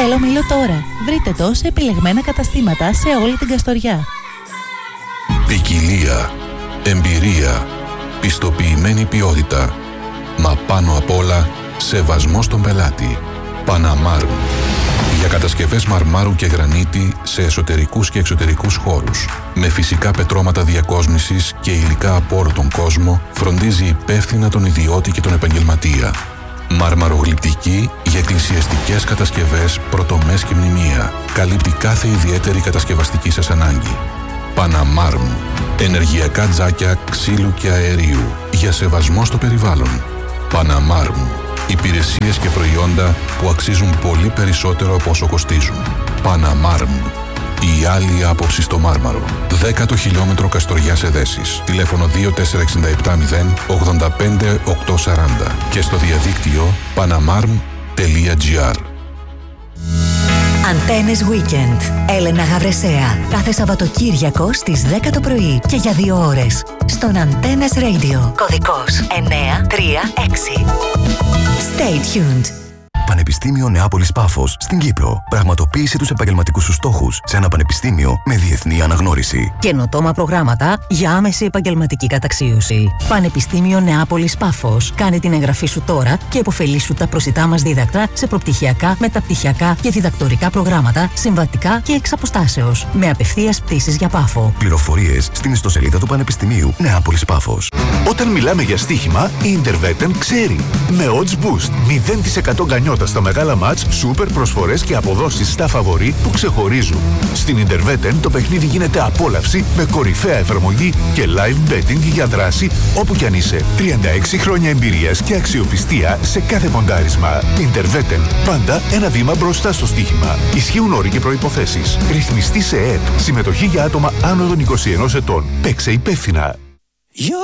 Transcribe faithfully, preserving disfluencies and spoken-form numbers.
Καλομήλο τώρα. Βρείτε το σε επιλεγμένα καταστήματα σε όλη την Καστοριά. Ποικιλία, εμπειρία, πιστοποιημένη ποιότητα. Μα πάνω απ' όλα, σεβασμό στον πελάτη. Παναμάρμ. Για κατασκευές μαρμάρου και γρανίτη σε εσωτερικούς και εξωτερικούς χώρους. Με φυσικά πετρώματα διακόσμησης και υλικά από όλο τον κόσμο, φροντίζει υπεύθυνα τον ιδιώτη και τον επαγγελματία. Μαρμαρογλυπτική για εκκλησιαστικές κατασκευές, πρωτομές και μνημεία. Καλύπτει κάθε ιδιαίτερη κατασκευαστική σας ανάγκη. Παναμάρμ. Ενεργειακά τζάκια ξύλου και αερίου. Για σεβασμό στο περιβάλλον. Παναμάρμ. Υπηρεσίες και προϊόντα που αξίζουν πολύ περισσότερο από όσο κοστίζουν. Παναμάρμ. Η άλλη άποψη στο μάρμαρο. Δέκατο χιλιόμετρο Καστοριάς Εδέσης. Τηλέφωνο δύο τέσσερα έξι επτά μηδέν ογδόντα πέντε οκτακόσια σαράντα και στο διαδίκτυο παναμάρμ τελεία τζι άρ. Αντένες Weekend. Έλενα Γαβρεσέα. Κάθε Σαββατοκύριακο στις δέκα το πρωί και για δύο ώρες. Στον Αντένες Radio. Κωδικός εννιά τρία έξι. Stay tuned. Πανεπιστήμιο Νεάπολης Πάφος στην Κύπρο. Πραγματοποίησε τους επαγγελματικούς σου στόχους σε ένα πανεπιστήμιο με διεθνή αναγνώριση. Καινοτόμα προγράμματα για άμεση επαγγελματική καταξίωση. Πανεπιστήμιο Νεάπολης Πάφος. Κάνε την εγγραφή σου τώρα και υποφελήσου τα προσιτά μας δίδακτρα σε προπτυχιακά, μεταπτυχιακά και διδακτορικά προγράμματα, συμβατικά και εξ αποστάσεως. Με απευθείας πτήσεις για Πάφο. Πληροφορίες στην ιστοσελίδα του Πανεπιστημίου Νεάπολης Πάφος. Όταν μιλάμε για στοίχημα, η Intervetten ξέρει. Με odds boost, μηδέν τοις εκατό γκανιότα στα μεγάλα μάτς, σούπερ προσφορές και αποδόσεις στα φαβορί που ξεχωρίζουν. Στην Intervetten το παιχνίδι γίνεται απόλαυση με κορυφαία εφαρμογή και live betting για δράση όπου κι αν είσαι. τριάντα έξι χρόνια εμπειρίας και αξιοπιστία σε κάθε ποντάρισμα. Intervetten. Πάντα ένα βήμα μπροστά στο στοίχημα. Ισχύουν όροι και προϋποθέσεις. Ρυθμιστή σε ΕΕΠ. Συμμετοχή για άτομα άνω των είκοσι ενός ετών. Παίξε υπεύθυνα.